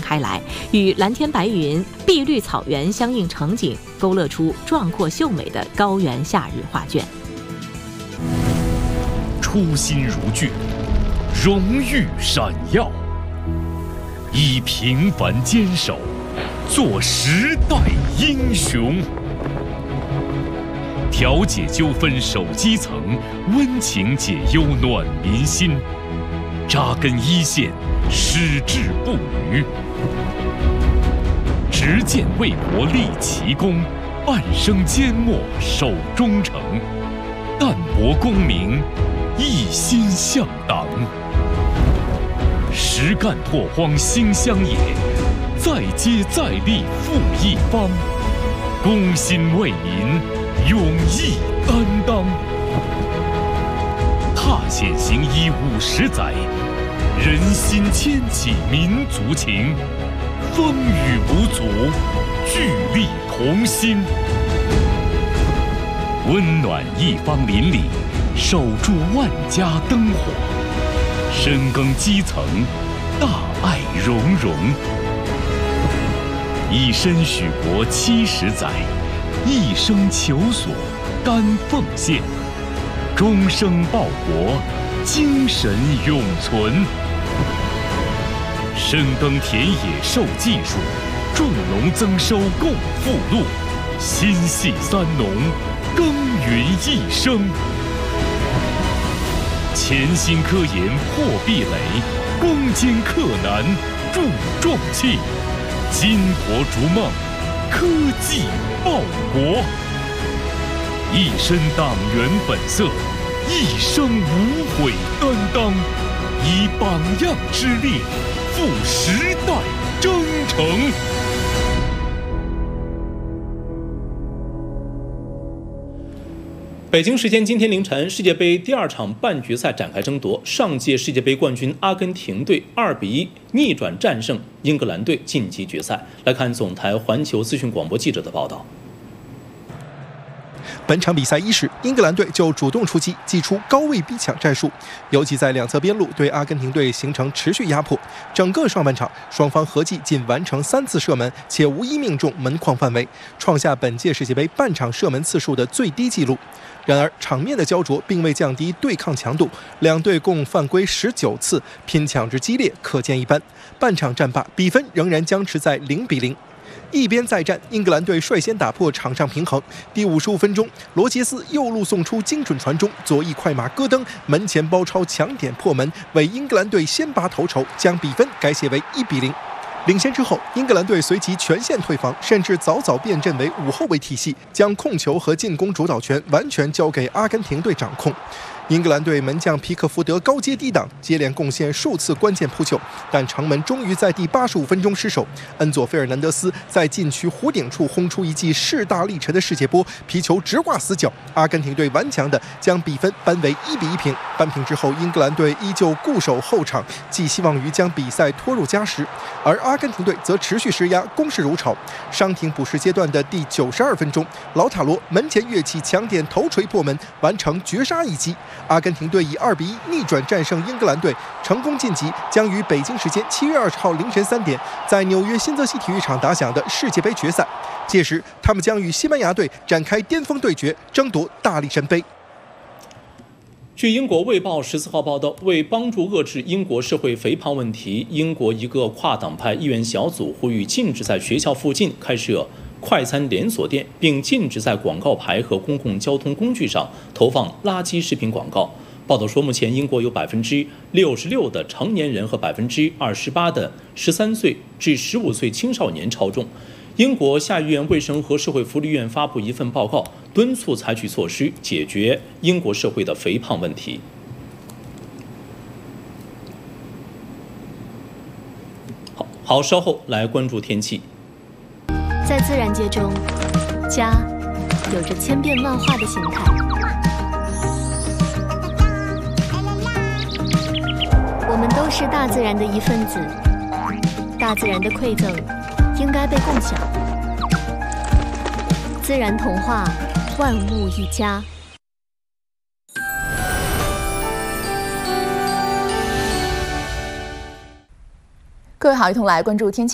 开来，与蓝天白云、碧绿草原相映成景，勾勒出壮阔秀美的高原夏日画卷。 初心如炬，荣誉闪耀，以平凡坚守，做时代英雄。调解纠纷守基层，温情解忧暖民心。扎根一线，矢志不渝。执剑为国立奇功，半生缄默守忠诚。淡泊功名，一心向党。实干拓荒兴乡野，再接再厉复一方。公心为民，勇毅担当。踏险行医50载，人心牵起民族情。风雨无阻，聚力同心。温暖一方邻里，守住万家灯火。深耕基层，大爱融融。以身许国70载，一生求索甘奉献。终生报国，精神永存。深耕田野授技术，种农增收共富禄。心系三农，耕耘一生。潜心科研破壁垒，攻坚克难铸壮气。巾帼逐梦，科技报国。一身党员本色，一生无悔担当。以榜样之力，赴时代征程。 北京时间今天凌晨，世界杯第2场半决赛展开争夺。上届世界杯冠军阿根廷队2-1逆转战胜英格兰队，晋级决赛。来看总台环球资讯广播记者的报道。 本场比赛伊始，英格兰队就主动出击，祭出高位逼抢战术，尤其在两侧边路对阿根廷队形成持续压迫。整个上半场，双方合计仅完成3次射门，且无一命中门框范围，创下本届世界杯半场射门次数的最低纪录。然而，场面的焦灼并未降低对抗强度，两队共犯规19次，拼抢之激烈可见一斑。半场战罢，比分仍然僵持在0-0。一边再战，英格兰队率先打破场上平衡。第55分钟，罗杰斯右路送出精准传中，左翼快马戈登门前包抄抢点破门，为英格兰队先拔头筹，将比分改写为1-0。领先之后，英格兰队随即全线退防，甚至早早变阵为5后卫体系，将控球和进攻主导权完全交给阿根廷队掌控。英格兰队门将皮克福德高接低挡，接连贡献数次关键扑救，但长门终于在第85分钟失手。恩佐·费尔南德斯在禁区弧顶处轰出一记势大力沉的世界波，皮球直挂死角。阿根廷队顽强地将比分扳为1-1平。扳平之后，英格兰队依旧固守后场，寄希望于将比赛拖入加时，而阿根廷队则持续施压，攻势如潮。伤停补时阶段的第92分钟，劳塔罗门前跃起抢点头锤破门，完成绝杀一击。阿根廷队以2-1逆转战胜英格兰队，成功晋级，将于北京时间7月20号凌晨3点在纽约新泽西体育场打响的世界杯决赛。届时，他们将与西班牙队展开巅峰对决，争夺大力神杯。 据英国《卫报》14号报道，为帮助遏制英国社会肥胖问题，英国一个跨党派议员小组呼吁禁止在学校附近开设快餐连锁店，并禁止在广告牌和公共交通工具上投放垃圾食品广告。报道说，目前英国有66%的成年人和28%的13岁至15岁青少年超重。英国下议院卫生和社会福利院发布一份报告，敦促采取措施解决英国社会的肥胖问题。好，稍后来关注天气。 在自然界中，家有着千变万化的形态。我们都是大自然的一份子，大自然的馈赠应该被共享。自然童话，万物一家。 各位好，一同来关注天气。